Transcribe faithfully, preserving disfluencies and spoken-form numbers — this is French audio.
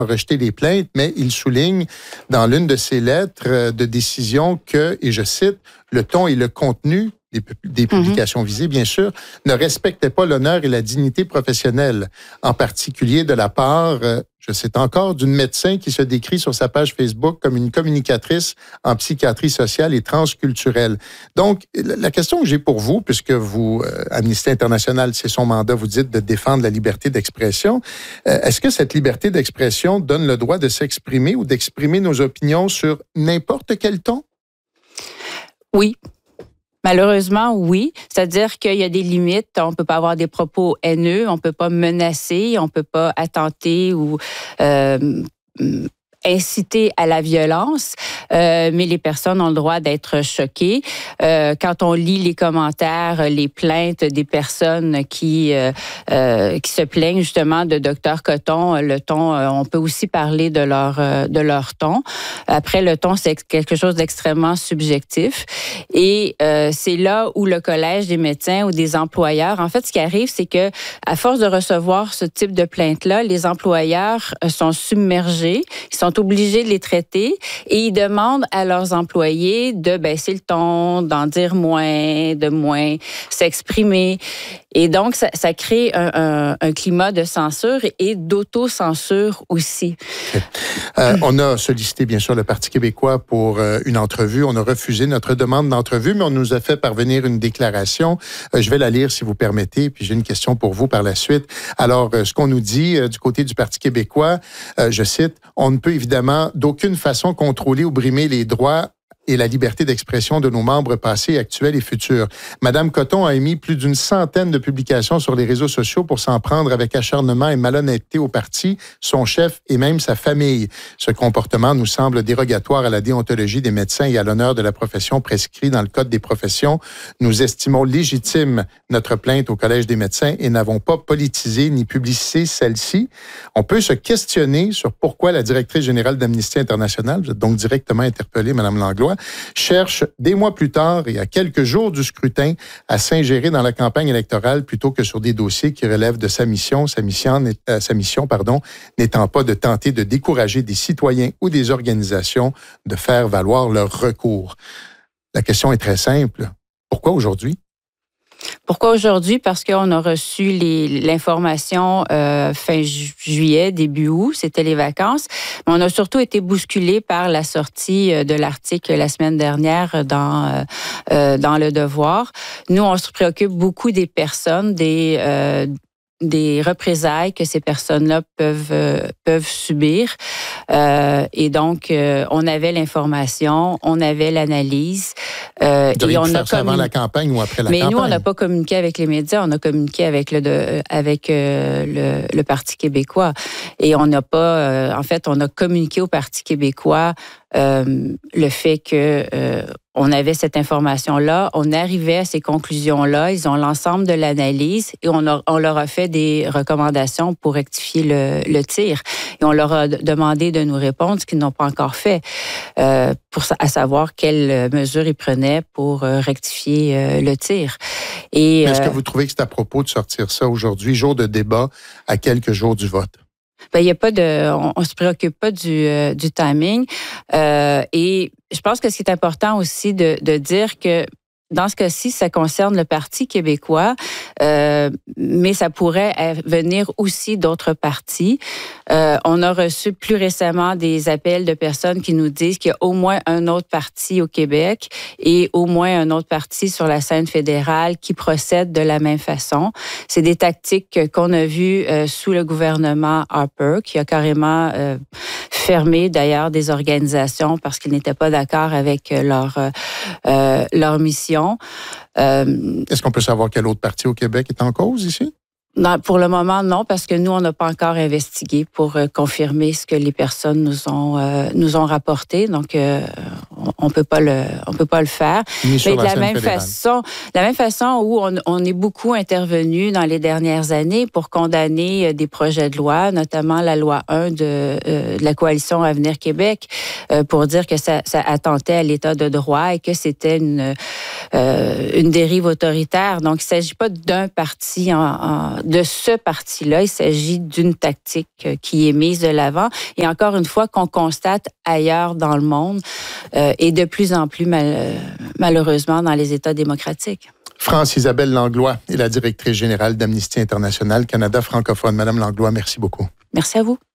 rejeté les plaintes, mais il souligne dans l'une de ses lettres de décision que, et je cite, le ton et le contenu des, des publications mm-hmm. visées, bien sûr, ne respectaient pas l'honneur et la dignité professionnelle, en particulier de la part, je cite encore, d'une médecin qui se décrit sur sa page Facebook comme une communicatrice en psychiatrie sociale et transculturelle. Donc, la question que j'ai pour vous, puisque vous, euh, Amnesty International, c'est son mandat, vous dites de défendre la liberté d'expression, euh, est-ce que cette liberté d'expression donne le droit de s'exprimer ou d'exprimer nos opinions sur n'importe quel ton? Oui. Malheureusement, oui. C'est-à-dire qu'il y a des limites. On ne peut pas avoir des propos haineux, on ne peut pas menacer, on ne peut pas attenter ou euh, inciter à la violence, euh, mais les personnes ont le droit d'être choquées. Euh, quand on lit les commentaires, les plaintes des personnes qui euh, euh, qui se plaignent justement de Docteur Coton, le ton, euh, on peut aussi parler de leur euh, de leur ton. Après, le ton, c'est quelque chose d'extrêmement subjectif, et euh, c'est là où le Collège des médecins ou des employeurs, en fait, ce qui arrive, c'est que à force de recevoir ce type de plainte-là, les employeurs sont submergés, ils sont obligés de les traiter et ils demandent à leurs employés de baisser le ton, d'en dire moins, de moins s'exprimer. Et donc, ça, ça crée un, un, un climat de censure et d'autocensure aussi. Euh, on a sollicité, bien sûr, le Parti québécois pour euh, une entrevue. On a refusé notre demande d'entrevue, mais on nous a fait parvenir une déclaration. Euh, je vais la lire, si vous permettez, puis j'ai une question pour vous par la suite. Alors, euh, ce qu'on nous dit euh, du côté du Parti québécois, euh, je cite, « On ne peut évidemment d'aucune façon contrôler ou brimer les droits et la liberté d'expression de nos membres passés, actuels et futurs. Madame Coton a émis plus d'une centaine de publications sur les réseaux sociaux pour s'en prendre avec acharnement et malhonnêteté au parti, son chef et même sa famille. Ce comportement nous semble dérogatoire à la déontologie des médecins et à l'honneur de la profession prescrit dans le Code des professions. Nous estimons légitime notre plainte au Collège des médecins et n'avons pas politisé ni publicisé celle-ci. On peut se questionner sur pourquoi la directrice générale d'Amnesty International, vous êtes donc directement interpellée, Madame Langlois, cherche des mois plus tard et à quelques jours du scrutin à s'ingérer dans la campagne électorale plutôt que sur des dossiers qui relèvent de sa mission, sa mission, euh, sa mission, pardon, n'étant pas de tenter de décourager des citoyens ou des organisations de faire valoir leur recours. La question est très simple. Pourquoi aujourd'hui? Pourquoi aujourd'hui? Parce qu'on a reçu les, l'information euh, fin ju- juillet, début août, c'était les vacances. Mais on a surtout été bousculé par la sortie de l'article la semaine dernière dans, euh, dans Le Devoir. Nous, on se préoccupe beaucoup des personnes, des... Euh, des représailles que ces personnes-là peuvent euh, peuvent subir. Euh, et donc, euh, on avait l'information, on avait l'analyse. Euh, et on a commun... avant la campagne ou après la Mais campagne? Mais nous, on n'a pas communiqué avec les médias, on a communiqué avec le de, avec euh, le, le Parti québécois. Et on n'a pas... Euh, en fait, on a communiqué au Parti québécois euh, le fait que... Euh, on avait cette information-là, on arrivait à ces conclusions-là, ils ont l'ensemble de l'analyse et on, a, on leur a fait des recommandations pour rectifier le, le tir. Et on leur a demandé de nous répondre, ce qu'ils n'ont pas encore fait, euh, pour, à savoir quelles mesures ils prenaient pour euh, rectifier euh, le tir. Et, Mais est-ce euh, que vous trouvez que c'est à propos de sortir ça aujourd'hui, jour de débat, à quelques jours du vote? Ben, il y a pas de, on, on se préoccupe pas du, euh, du timing. Euh, et je pense que ce qui est important aussi de, de dire que dans ce cas-ci, ça concerne le Parti québécois, euh, mais ça pourrait venir aussi d'autres partis. Euh, on a reçu plus récemment des appels de personnes qui nous disent qu'il y a au moins un autre parti au Québec et au moins un autre parti sur la scène fédérale qui procède de la même façon. C'est des tactiques qu'on a vues euh, sous le gouvernement Harper, qui a carrément euh, fermé d'ailleurs des organisations parce qu'ils n'étaient pas d'accord avec leur, euh, leur mission. Euh, Est-ce qu'on peut savoir quel autre parti au Québec est en cause ici? Non, pour le moment, non, parce que nous, on n'a pas encore investigué pour euh, confirmer ce que les personnes nous ont euh, nous ont rapporté. Donc, euh, on peut pas le, on peut pas le faire. Ni Mais de la même fédérale. façon, de la même façon où on, on est beaucoup intervenu dans les dernières années pour condamner des projets de loi, notamment la loi un de, euh, de la coalition Avenir Québec, euh, pour dire que ça, ça attentait à l'état de droit et que c'était une, euh, une dérive autoritaire. Donc, il s'agit pas d'un parti, en, en, de ce parti-là, il s'agit d'une tactique qui est mise de l'avant. Et encore une fois, qu'on constate ailleurs dans le monde euh, et de plus en plus mal, euh, malheureusement dans les États démocratiques. France-Isabelle Langlois est la directrice générale d'Amnesty International Canada francophone. Madame Langlois, merci beaucoup. Merci à vous.